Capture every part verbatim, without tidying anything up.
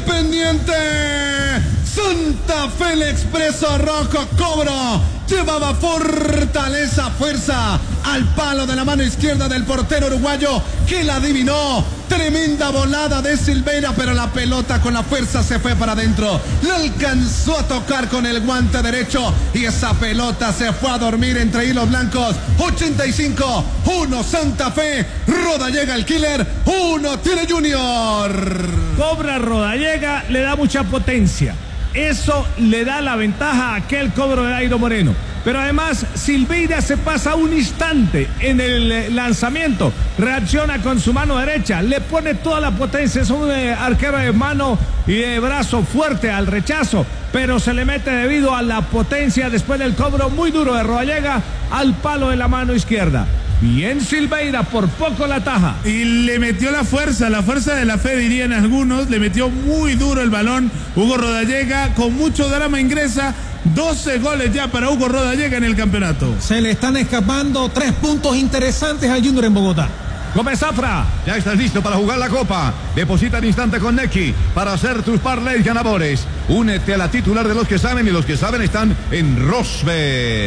Independiente Santa Fe, el Expreso Rojo cobro. Llevaba fortaleza, fuerza al palo de la mano izquierda del portero uruguayo que la adivinó. Tremenda volada de Silveira, pero la pelota con la fuerza se fue para adentro. La alcanzó a tocar con el guante derecho y esa pelota se fue a dormir entre hilos blancos. ochenta y cinco, uno Santa Fe. Rodallega el killer, uno tiene Junior. Cobra Rodallega, le da mucha potencia. Eso le da la ventaja a aquel cobro de Dairo Moreno. Pero además Silveira se pasa un instante en el lanzamiento, reacciona con su mano derecha, le pone toda la potencia, es un eh, arquero de mano y de brazo fuerte al rechazo, pero se le mete debido a la potencia después del cobro muy duro de Rodallega al palo de la mano izquierda. Bien Silveira, por poco la taja. Y le metió la fuerza, la fuerza de la fe dirían algunos, le metió muy duro el balón. Hugo Rodallega con mucho drama ingresa, doce goles ya para Hugo Rodallega en el campeonato. Se le están escapando tres puntos interesantes al Junior en Bogotá. Gómez Zafra. Ya estás listo para jugar la Copa. Deposita al instante con Nequi para hacer tus parlays ganadores. Únete a la titular de los que saben y los que saben están en Rosbet.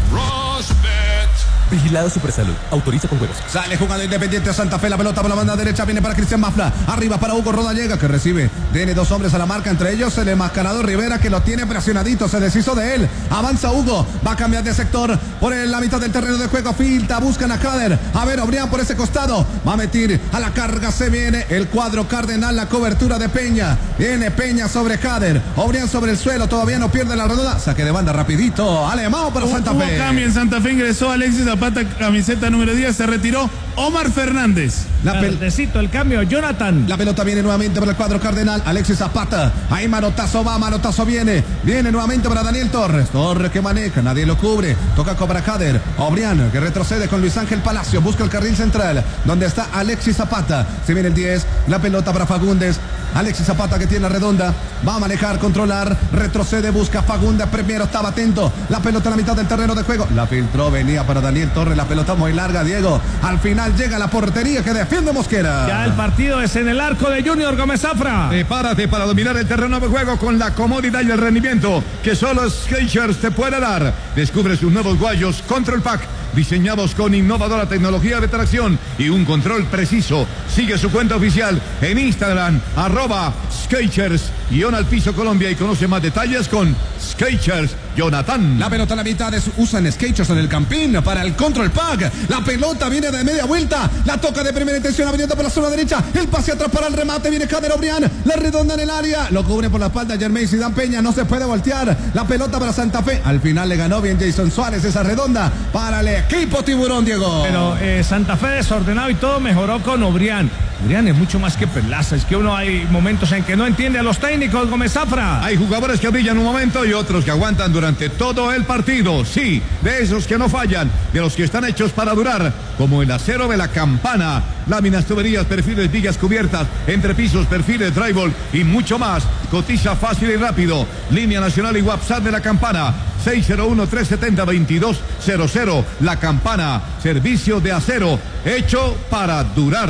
Rosbet. Vigilado Supersalud. Autoriza con juegos. Sale jugando Independiente Santa Fe. La pelota por la banda derecha. Viene para Cristian Mafla. Arriba para Hugo Rodallega, que recibe. Tiene dos hombres a la marca. Entre ellos el enmascarado Rivera, que lo tiene presionadito. Se deshizo de él. Avanza Hugo. Va a cambiar de sector por la mitad del terreno de juego. Filta. Buscan a Kader. A ver, Obrián por ese costado. Va a meter a la carga. Se viene el cuadro cardenal. La cobertura de Peña. Viene Peña sobre Kader. Obrián sobre el suelo. Todavía no pierde la redonda. Saque de banda rapidito. Alemão para Santa Fe. Hubo cambio en Santa Fe. Ingresó Alexis Zapata, camiseta número diez, se retiró Omar Fernández. La Necesito el cambio, Jonathan. La pelota viene nuevamente para el cuadro cardenal. Alexis Zapata. Ahí manotazo va, manotazo viene. Viene nuevamente para Daniel Torres. Torres que maneja, nadie lo cubre. Toca Cobra Kader. Obrián que retrocede con Luis Ángel Palacio. Busca el carril central, donde está Alexis Zapata. Se viene el diez. La pelota para Fagundes. Alexis Zapata que tiene la redonda. Va a manejar, controlar. Retrocede, busca Fagundes. Primero estaba atento. La pelota en la mitad del terreno de juego. La filtró, venía para Daniel Torres. La pelota muy larga, Diego. Al final llega la portería que defiende Mosquera. Ya el partido es en el arco de Junior. Gómez Zafra. Prepárate para dominar el terreno de juego con la comodidad y el rendimiento que solo Skechers te puede dar. Descubre sus nuevos guayos Control Pack, diseñados con innovadora tecnología de tracción y un control preciso. Sigue su cuenta oficial en Instagram, arroba Skechers, guión al piso Colombia, y conoce más detalles con Skechers Jonathan. La pelota a la mitad, es, usan Skechers en el campín para el Control Pack. La pelota viene de media vuelta, la toca de primera intención, abriendo por la zona derecha, el pase atrás para el remate, viene Kader Obrián, la redonda en el área, lo cubre por la espalda Jermaine Zidane Peña, no se puede voltear. La pelota para Santa Fe, al final le ganó bien Jason Suárez esa redonda para el equipo tiburón, Diego. Pero eh, Santa Fe desordenado y todo mejoró con Obrián. Obrián es mucho más que Perlaza, es que uno hay momentos en que no entiende a los técnicos. Gómez Zafra. Hay jugadores que brillan un momento y otros que aguantan durante todo el partido. Sí, de esos que no fallan, de los que están hechos para durar, como el acero de la Campana. Láminas, tuberías, perfiles, vigas cubiertas, entrepisos, perfiles, drywall y mucho más. Cotiza fácil y rápido. Línea nacional y WhatsApp de la Campana. seis cero uno, tres siete cero, veintidós cero cero. La Campana, servicio de acero, hecho para durar.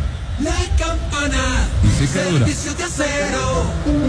La Campana, sí que dura. Servicio de acero.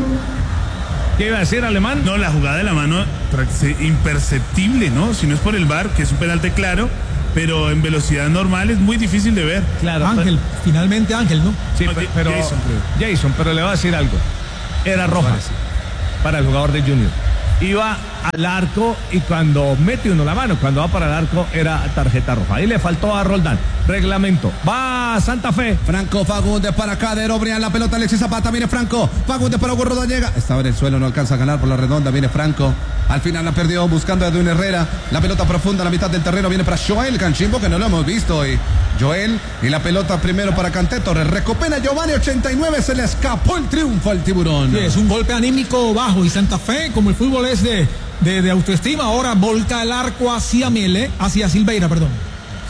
¿Qué iba a decir, Alemán? No, la jugada de la mano imperceptible, ¿no? Si no es por el V A R, que es un penalti claro, pero en velocidad normal es muy difícil de ver. Claro. Ángel, pero... finalmente Ángel, ¿no? Sí, no, pero, pero Jason, creo. Jason, pero le voy a decir algo. Era roja para el jugador de Junior. Iba al arco y cuando mete uno la mano, cuando va para el arco, era tarjeta roja. Ahí le faltó a Roldán. Reglamento. Va Santa Fe. Franco Fagundes para Kader Obrián. La pelota Alexis Zapata. Viene Franco. Fagundes para Hugo Rodallega. Estaba en el suelo, no alcanza a ganar por la redonda. Viene Franco. Al final la perdió buscando a Edwin Herrera. La pelota profunda a la mitad del terreno. Viene para Joel Canchimbo, que no lo hemos visto hoy. Joel. Y la pelota primero para Canté Torres. Recupera Giovanni, ochenta y nueve. Se le escapó el triunfo al tiburón. Sí, es un golpe anímico bajo. Y Santa Fe, como el fútbol es de, de, de autoestima, ahora volca el arco hacia Mele, hacia Silveira, perdón.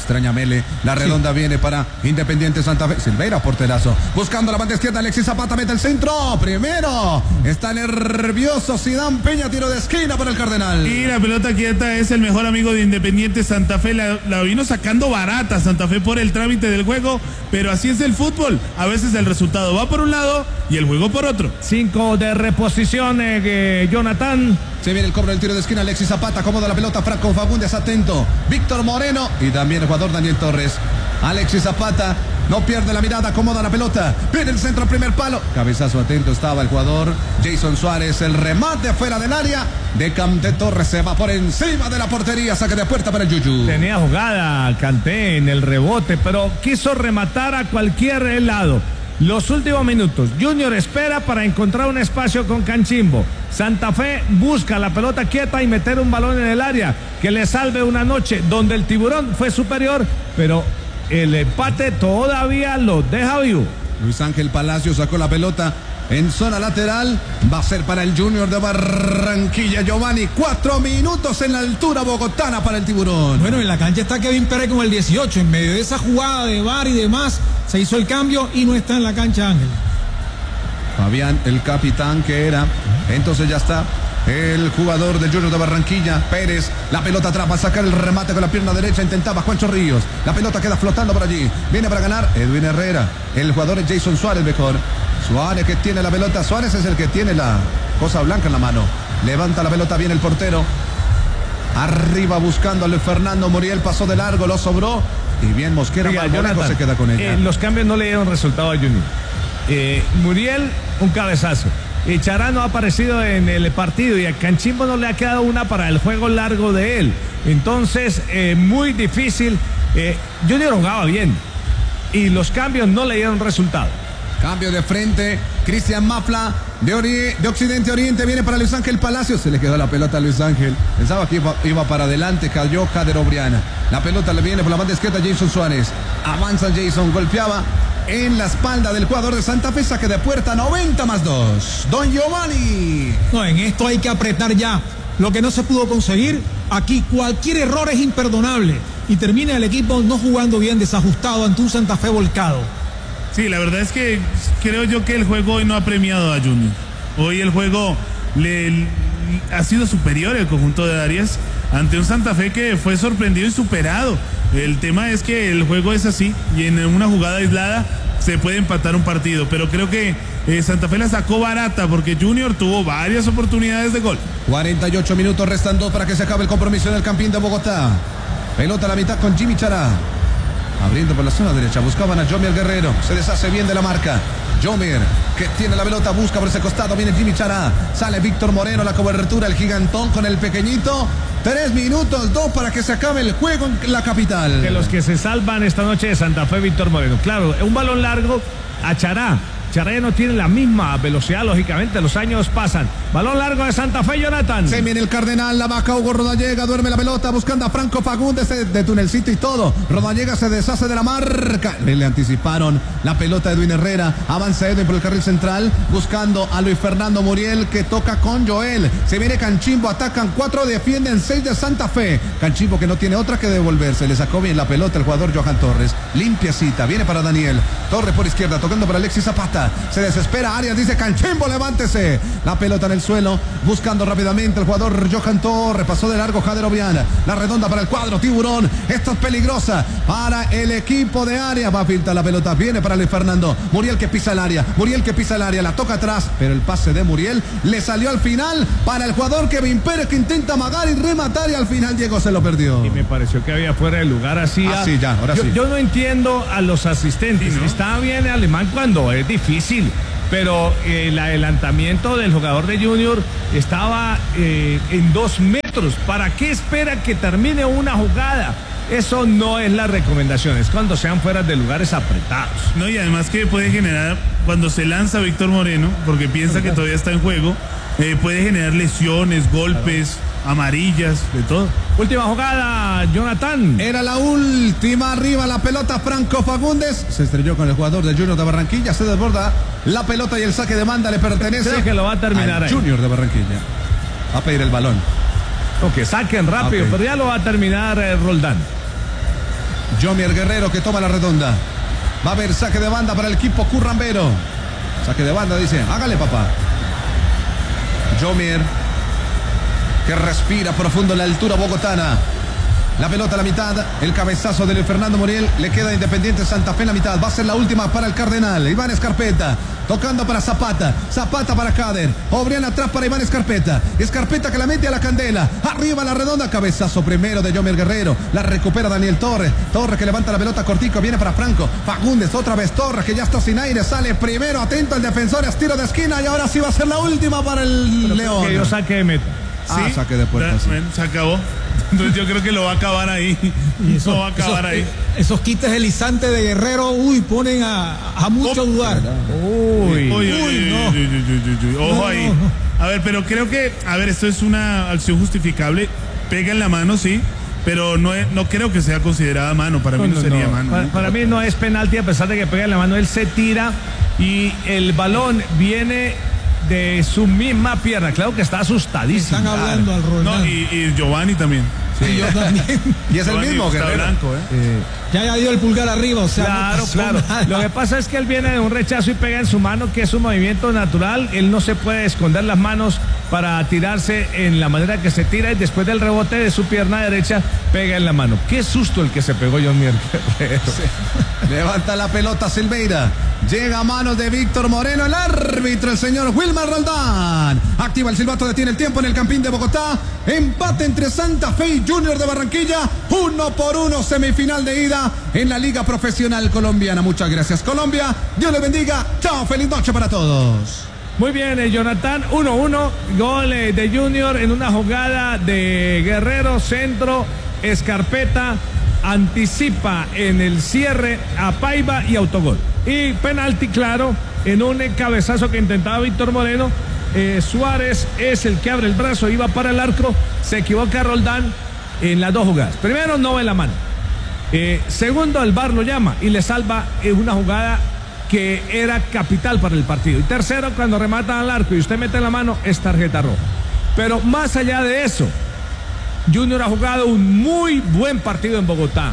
extraña Mele. La redonda sí. viene para Independiente Santa Fe. Silveira, porterazo. Buscando la banda izquierda, Alexis Zapata mete el centro. Primero. Está nervioso Zidane Peña, tiro de esquina para el Cardenal. Y la pelota quieta es el mejor amigo de Independiente Santa Fe. La, la vino sacando barata Santa Fe por el trámite del juego. Pero así es el fútbol. A veces el resultado va por un lado y el juego por otro. Cinco de reposición, eh, Jonathan. Se viene el cobro del tiro de esquina, Alexis Zapata, acomoda la pelota, Franco Fagundes atento, Víctor Moreno y también el jugador Daniel Torres. Alexis Zapata no pierde la mirada, acomoda la pelota, viene el centro, primer palo, cabezazo atento estaba el jugador Jason Suárez, el remate afuera del área de Kanté. Torres se va por encima de la portería, saque de puerta para el Yuyu. Tenía jugada Kanté en el rebote, pero quiso rematar a cualquier lado. Los últimos minutos, Junior espera para encontrar un espacio con Canchimbo. Santa Fe busca la pelota quieta y meter un balón en el área que le salve una noche donde el Tiburón fue superior, pero el empate todavía lo deja vivo. Luis Ángel Palacio sacó la pelota en zona lateral, va a ser para el Junior de Barranquilla. Giovanni, cuatro minutos en la altura bogotana para el Tiburón. Bueno, en la cancha está Kevin Pérez con el dieciocho, en medio de esa jugada de V A R y demás, se hizo el cambio y no está en la cancha Ángel. Fabián, el capitán que era, entonces ya está el jugador del Junior de Barranquilla, Pérez, la pelota atrás, va a sacar el remate con la pierna derecha, intentaba Juancho Ríos, la pelota queda flotando por allí, viene para ganar Edwin Herrera, el jugador es Jason Suárez mejor, Suárez que tiene la pelota, Suárez es el que tiene la cosa blanca en la mano, levanta la pelota bien el portero, arriba buscando a Luis Fernando Muriel, pasó de largo, lo sobró, y bien Mosquera, Oiga, Jonathan, Jonathan, se queda con ella. Eh, los cambios no le dieron resultado a Junior. Eh, Muriel, un cabezazo. Y Chará no ha aparecido en el partido y a Canchimbo no le ha quedado una para el juego largo de él. Entonces, eh, muy difícil. Eh, Junior jugaba bien y los cambios no le dieron resultado. Cambio de frente, Cristian Mafla de, ori de Occidente a Oriente, viene para Luis Ángel Palacios, se le quedó la pelota a Luis Ángel, pensaba que iba, iba para adelante, cayó Jader Obriana, la pelota le viene por la banda izquierda Jason Suárez, avanza Jason, golpeaba en la espalda del jugador de Santa Fe, saque de puerta, noventa más dos, Don Giovanni. No, en esto hay que apretar ya, lo que no se pudo conseguir, aquí cualquier error es imperdonable y termina el equipo no jugando bien, desajustado ante un Santa Fe volcado. Sí, la verdad es que creo yo que el juego hoy no ha premiado a Junior. Hoy el juego le, le ha sido superior el conjunto de Arias ante un Santa Fe que fue sorprendido y superado. El tema es que el juego es así y en una jugada aislada se puede empatar un partido, pero creo que eh, Santa Fe la sacó barata porque Junior tuvo varias oportunidades de gol. cuarenta y ocho minutos, restan dos para que se acabe el compromiso en el Campín de Bogotá. Pelota a la mitad con Jimmy Chará. Abriendo por la zona derecha, buscaban a Jomier Guerrero, se deshace bien de la marca. Jomier, que tiene la pelota, busca por ese costado, viene Jimmy Chará, sale Víctor Moreno, la cobertura, el gigantón con el pequeñito. Tres minutos, dos para que se acabe el juego en la capital. Que los que se salvan esta noche de Santa Fe, Víctor Moreno. Claro, un balón largo a Chará. Chará no tiene la misma velocidad, lógicamente, los años pasan. Balón largo de Santa Fe, Jonathan. Se viene el Cardenal, la baja Hugo Rodallega, duerme la pelota, buscando a Franco Fagundes de, de tunelcito y todo. Rodallega se deshace de la marca. Le, le anticiparon la pelota de Edwin Herrera. Avanza Edwin por el carril central, buscando a Luis Fernando Muriel, que toca con Joel. Se viene Canchimbo, atacan cuatro, defienden seis de Santa Fe. Canchimbo que no tiene otra que devolverse. Le sacó bien la pelota el jugador Johan Torres. Limpiecita, viene para Daniel. Torres por izquierda, tocando para Alexis Zapata. Se desespera Arias, dice Canchimbo, levántese. La pelota en el suelo, buscando rápidamente el jugador Johan Torres. Pasó de largo Jader Obriana. La redonda para el cuadro Tiburón. Esto es peligrosa para el equipo de Arias. Va a filtrar la pelota, viene para Luis Fernando. Muriel que pisa el área, Muriel que pisa el área, la toca atrás, pero el pase de Muriel le salió al final para el jugador Kevin Pérez, que intenta amagar y rematar y al final Diego se lo perdió. Y me pareció que había fuera de lugar así. Ah, sí, ya, ahora yo, sí. Yo no entiendo a los asistentes. Sí, ¿no? Está bien Alemán cuando es difícil, pero eh, el adelantamiento del jugador de Junior estaba eh, en dos metros. ¿Para qué espera que termine una jugada? Eso no es la recomendación, es cuando sean fuera de lugares apretados. No, y además que puede generar, cuando se lanza Víctor Moreno, porque piensa que todavía está en juego, eh, puede generar lesiones, golpes, amarillas, de todo. Última jugada, Jonathan. Era la última, arriba la pelota, Franco Fagundes se estrelló con el jugador del Junior de Barranquilla, se desborda la pelota y el saque de banda le pertenece. Creo que lo va a terminar al ahí. Junior de Barranquilla. Va a pedir el balón. O que saquen rápido, Okay. pero ya lo va a terminar eh, Roldán. Jomier Guerrero que toma la redonda. Va a haber saque de banda para el equipo currambero. Saque de banda, dice, hágale papá. Jomier, que respira profundo en la altura bogotana. La pelota a la mitad, el cabezazo de Fernando Muriel, le queda Independiente Santa Fe en la mitad, va a ser la última para el Cardenal. Iván Escarpeta, tocando para Zapata, Zapata para Cader, Obrián atrás para Iván Escarpeta, Escarpeta que la mete a la candela, arriba la redonda, cabezazo primero de Jomier Guerrero, la recupera Daniel Torres, Torres que levanta la pelota cortico, viene para Franco, Fagundes, otra vez Torres que ya está sin aire, sale primero, atento al defensor, es tiro de esquina y ahora sí va a ser la última para el Pero León. Que yo saque de meta. Ah, Sí, saque de puerta. da- Sí. bueno, se acabó. Entonces yo creo que lo va a acabar ahí. Y eso- Eso va a acabar esos, ahí. eh, esos quites delizantes de Guerrero, uy, ponen a, a mucho dudar. Uy. Uy, uy, Uy, uy, no. uy, uy, uy, uy, uy. Ojo No, ahí. no, no. A ver, pero creo que, a ver, esto es una acción justificable. Pega en la mano, sí, pero no, es- no creo que sea considerada mano. Para mí no, No, no, sería no. mano. Para, para mí no es penalti a pesar de que pega en la mano, él se tira y el balón viene de su misma pierna. Claro que está asustadísimo. Están hablando al Ronaldo. No, y, y Giovanni también. Sí, yo también. Y es el Giovanni mismo está Guerrero. blanco, ¿eh? Ya ya dio el pulgar arriba, o sea, no Claro, pasó claro. nada. Lo que pasa es que él viene de un rechazo y pega en su mano, que es un movimiento natural. Él no se puede esconder las manos para tirarse en la manera que se tira y después del rebote de su pierna derecha pega en la mano. Qué susto el que se pegó John Mier Guerrero. Levanta la pelota Silveira. Llega a manos de Víctor Moreno, el árbitro, el señor Wilmar Roldán. Activa el silbato, detiene el tiempo en el Campín de Bogotá. Empate entre Santa Fe y Junior de Barranquilla. Uno por uno, semifinal de ida en la Liga Profesional Colombiana. Muchas gracias, Colombia. Dios les bendiga. Chao, feliz noche para todos. Muy bien, eh, Jonathan, uno uno, gol eh, de Junior en una jugada de Guerrero, centro, Escarpeta, anticipa en el cierre a Paiva y autogol. Y penalti, claro, en un eh, cabezazo que intentaba Víctor Moreno. eh, Suárez es el que abre el brazo, iba para el arco, se equivoca Roldán en las dos jugadas. Primero, no ve la mano. Eh, segundo, el V A R lo llama y le salva eh, una jugada que era capital para el partido. Y tercero, cuando rematan al arco y usted mete la mano, es tarjeta roja. Pero más allá de eso, Junior ha jugado un muy buen partido en Bogotá.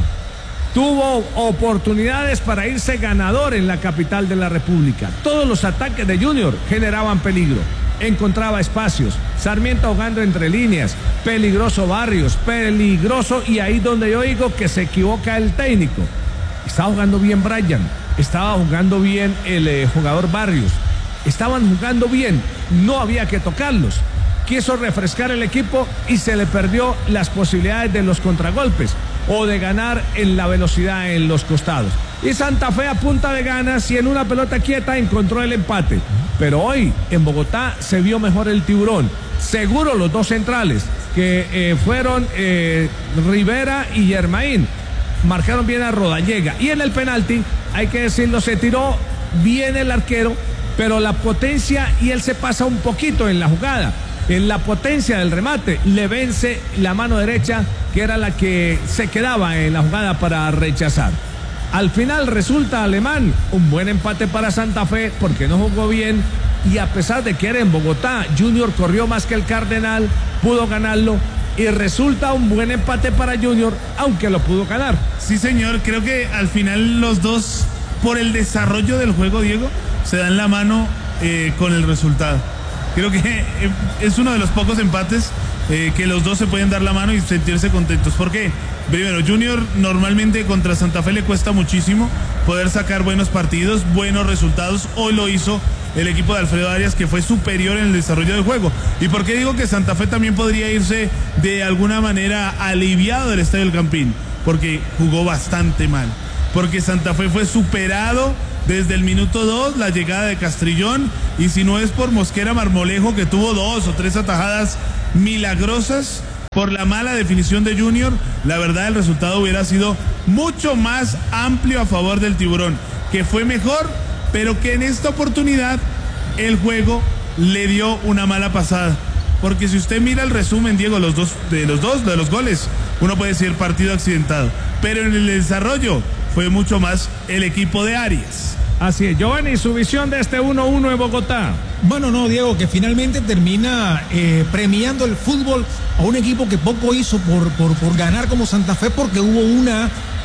Tuvo oportunidades para irse ganador en la capital de la República. Todos los ataques de Junior generaban peligro. Encontraba espacios. Sarmiento jugando entre líneas. Peligroso Barrios. Peligroso. Y ahí donde yo digo que se equivoca el técnico. Estaba jugando bien Brian. Estaba jugando bien el eh, jugador Barrios. Estaban jugando bien. No había que tocarlos. Quiso refrescar el equipo y se le perdió las posibilidades de los contragolpes o de ganar en la velocidad en los costados. Y Santa Fe a punta de ganas y en una pelota quieta encontró el empate. Pero hoy en Bogotá se vio mejor el Tiburón. Seguro los dos centrales que eh, fueron eh, Rivera y Germain marcaron bien a Rodallega. Y en el penalti, hay que decirlo, se tiró bien el arquero, pero la potencia y él se pasa un poquito en la jugada. En la potencia del remate le vence la mano derecha, que era la que se quedaba en la jugada para rechazar. Al final resulta Alemán un buen empate para Santa Fe porque no jugó bien y a pesar de que era en Bogotá, Junior corrió más que el Cardenal, pudo ganarlo y resulta un buen empate para Junior, aunque lo pudo ganar. Sí, señor, creo que al final los dos, por el desarrollo del juego, Diego, se dan la mano eh, con el resultado. Creo que eh, es uno de los pocos empates eh, que los dos se pueden dar la mano y sentirse contentos. ¿Por qué? Primero, Junior normalmente contra Santa Fe le cuesta muchísimo poder sacar buenos partidos, buenos resultados. Hoy lo hizo el equipo de Alfredo Arias, que fue superior en el desarrollo del juego. ¿Y por qué digo que Santa Fe también podría irse de alguna manera aliviado del Estadio del Campín? Porque jugó bastante mal. Porque Santa Fe fue superado desde el minuto dos, la llegada de Castrillón, y si no es por Mosquera Marmolejo, que tuvo dos o tres atajadas milagrosas, por la mala definición de Junior, la verdad el resultado hubiera sido mucho más amplio a favor del Tiburón, que fue mejor, pero que en esta oportunidad el juego le dio una mala pasada. Porque si usted mira el resumen, Diego, los dos, de los dos, de los goles, uno puede decir partido accidentado, pero en el desarrollo fue mucho más el equipo de Arias. Así es, Giovanni, su visión de este uno uno en Bogotá. Bueno, no, Diego, que finalmente termina eh, premiando el fútbol a un equipo que poco hizo por, por, por ganar como Santa Fe, porque hubo una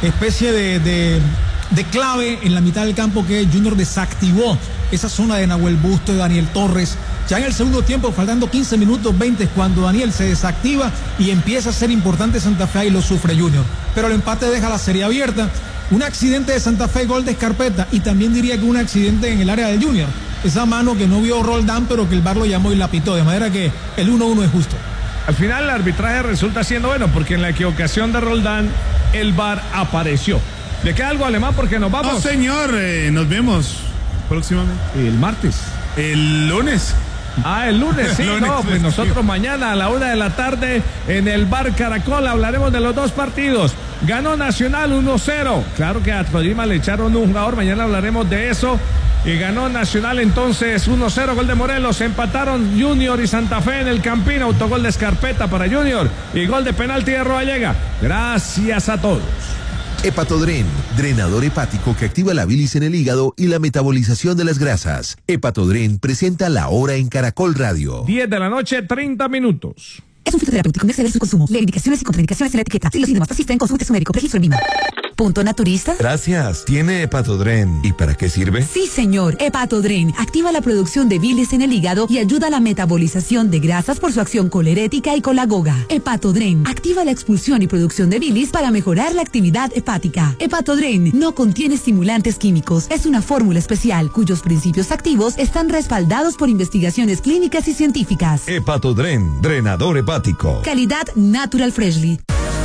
especie de, de, de clave en la mitad del campo que Junior desactivó esa zona de Nahuel Busto, de Daniel Torres. Ya en el segundo tiempo, faltando quince minutos veinte, cuando Daniel se desactiva y empieza a ser importante Santa Fe, y lo sufre Junior. Pero el empate deja la serie abierta. Un accidente de Santa Fe, gol de Scarpetta, y también diría que un accidente en el área del Junior. Esa mano que no vio Roldán, pero que el V A R lo llamó y la pitó, de manera que el uno uno es justo. Al final el arbitraje resulta siendo bueno, porque en la equivocación de Roldán el V A R apareció. ¿Le queda algo, Alemán? Porque nos vamos. No, señor, eh, nos vemos próximamente. El martes. El lunes. Ah, el lunes, sí, Lunes, no, pues nosotros mañana a la una de la tarde en el Bar Caracol hablaremos de los dos partidos. Ganó Nacional uno cero. Claro que a Tolima le echaron un jugador, mañana hablaremos de eso. Y ganó Nacional entonces uno cero, gol de Morelos. Empataron Junior y Santa Fe en el Campín, autogol de Scarpetta para Junior y gol de penalti de Rodallega. Gracias a todos. Hepatodren, drenador hepático que activa la bilis en el hígado y la metabolización de las grasas. Hepatodren presenta La Hora en Caracol Radio. diez de la noche, treinta minutos. Es un fitoterapéutico, no exceder su consumo. Lee indicaciones y contraindicaciones en la etiqueta. Si los síntomas persisten, consulte a su médico. Registro en Vima. Punto Naturista. Gracias. ¿Tiene Hepatodren? ¿Y para qué sirve? Sí, señor. Hepatodren activa la producción de bilis en el hígado y ayuda a la metabolización de grasas por su acción colerética y colagoga. Hepatodren activa la expulsión y producción de bilis para mejorar la actividad hepática. Hepatodren no contiene estimulantes químicos. Es una fórmula especial cuyos principios activos están respaldados por investigaciones clínicas y científicas. Hepatodren, drenador hepático. Calidad Natural Freshly.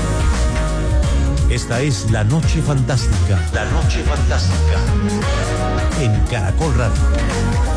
Esta es La Noche Fantástica. La Noche Fantástica. En Caracol Radio.